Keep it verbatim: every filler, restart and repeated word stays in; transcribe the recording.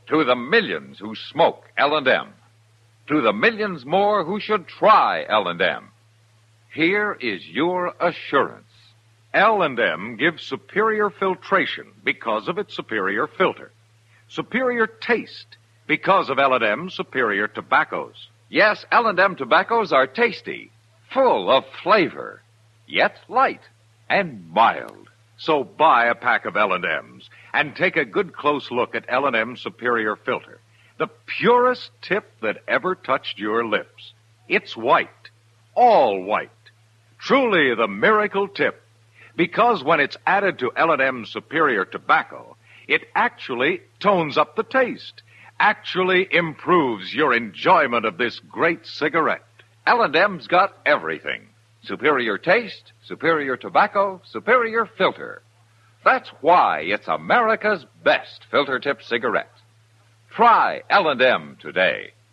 To the millions who smoke L and M. To the millions more who should try L and M. Here is your assurance. L and M gives superior filtration because of its superior filter. Superior taste because of L and M's superior tobaccos. Yes, L and M tobaccos are tasty, full of flavor, yet light and mild. So buy a pack of L and M's and take a good close look at L and M's superior filter, the purest tip that ever touched your lips. It's white, all white, truly the miracle tip, because when it's added to L and M's superior tobacco, it actually tones up the taste, actually improves your enjoyment of this great cigarette. L and M's got everything. Superior taste, superior tobacco, superior filter. That's why it's America's best filter tip cigarette. Try L and M today.